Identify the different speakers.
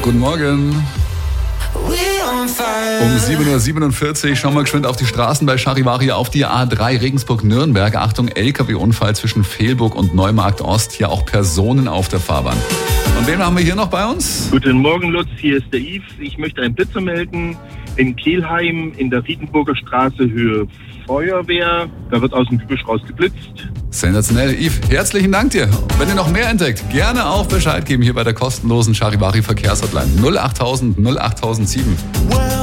Speaker 1: Guten Morgen. Um 7.47 Uhr schauen wir geschwind auf die Straßen bei Charivari auf die A3 Regensburg-Nürnberg. Achtung, LKW-Unfall zwischen Fehlburg und Neumarkt Ost. Hier auch Personen auf der Fahrbahn. Und wen haben wir hier noch bei uns?
Speaker 2: Guten Morgen, Lutz. Hier ist der Yves. Ich möchte einen Blitzer melden. In Kelheim in der Riedenburger Straße, Höhe Feuerwehr. Da wird aus dem Gebüsch raus geblitzt.
Speaker 1: Sensationell. Yves, herzlichen Dank dir. Wenn ihr noch mehr entdeckt, gerne auch Bescheid geben hier bei der kostenlosen Charivari Verkehrshotline 08000 08007.